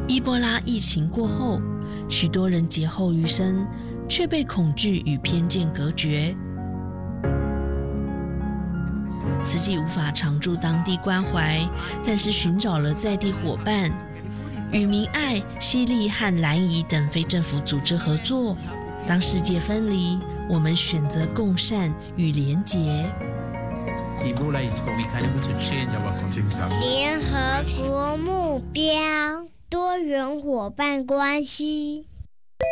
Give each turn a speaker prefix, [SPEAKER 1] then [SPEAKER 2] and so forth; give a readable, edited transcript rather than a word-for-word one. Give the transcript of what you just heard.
[SPEAKER 1] 伊波拉疫情过后，许多人劫后余生，却被恐惧与偏见隔绝。慈济无法常驻当地关怀，但是寻找了在地伙伴，与明爱、西利和蓝怡等非政府组织合作。当世界分离，我们选择共善与连结。
[SPEAKER 2] 联合国目标多元伙伴关系。